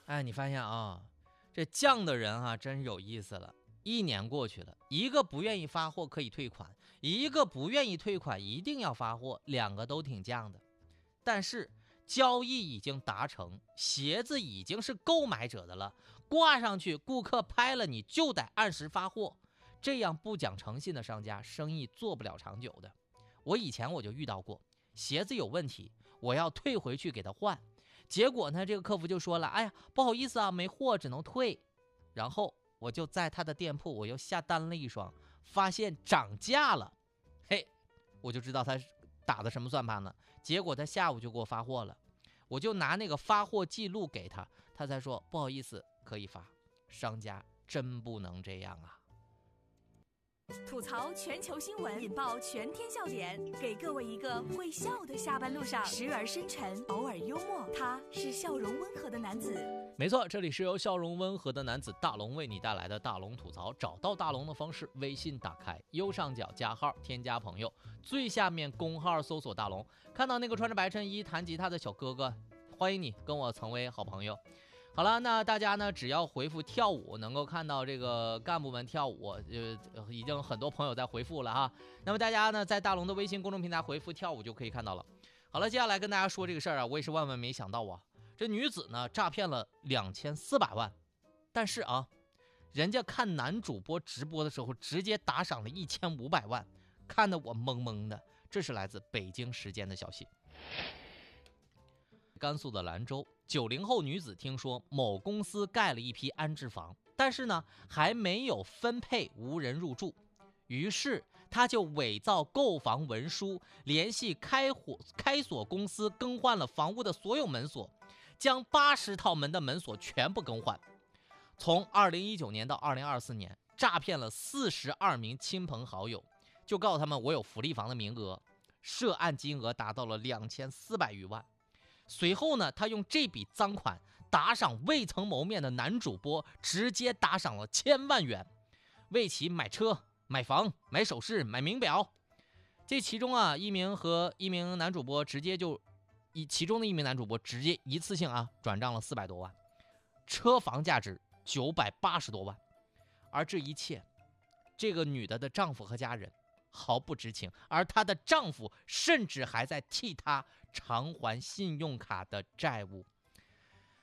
哎，你发现啊，这犟的人啊，真是有意思了。一年过去了，一个不愿意发货可以退款，一个不愿意退款一定要发货，两个都挺犟的。但是交易已经达成，鞋子已经是购买者的了，挂上去，顾客拍了你就得按时发货。这样不讲诚信的商家，生意做不了长久的。我以前就遇到过，鞋子有问题，我要退回去给他换，结果呢，这个客服就说了，哎呀，不好意思啊，没货，只能退。然后我就在他的店铺，我又下单了一双，发现涨价了，嘿，我就知道他打的什么算盘呢？结果他下午就给我发货了，我就拿那个发货记录给他，他才说不好意思，可以发。商家真不能这样啊！ 吐槽全球新闻，引爆全天笑点，给各位一个会笑的下班路上，时而深沉，偶尔幽默，他是笑容温和的男子。 没错，这里是由笑容温和的男子大龙为你带来的大龙吐槽。找到大龙的方式：微信打开，右上角加号，添加朋友，最下面公号搜索大龙，看到那个穿着白衬衣弹吉他的小哥哥，欢迎你跟我成为好朋友。好了，那大家呢，只要回复跳舞，能够看到这个干部们跳舞，已经很多朋友在回复了哈。那么大家呢，在大龙的微信公众平台回复跳舞就可以看到了。好了，接下来跟大家说这个事儿啊，我也是万万没想到啊，这女子呢诈骗了2400万，但是啊，人家看男主播直播的时候直接打赏了1500万，看得我懵懵的。这是来自北京时间的消息。甘肃的兰州，90后女子听说某公司盖了一批安置房，但是呢还没有分配无人入住，于是她就伪造购房文书，联系开锁公司更换了房屋的所有门锁，将80套门的门锁全部更换。从2019年到2024年，诈骗了42名亲朋好友，就告诉他们我有福利房的名额，涉案金额达到了2400余万。随后呢，他用这笔赃款打赏未曾谋面的男主播，直接打赏了1000万元，为其买车、买房、买首饰、买名表。这其中啊，一名男主播直接一次性转账了400多万，车房价值980多万。而这一切，这个女的丈夫和家人毫不知情，而她的丈夫甚至还在替她偿还信用卡的债务。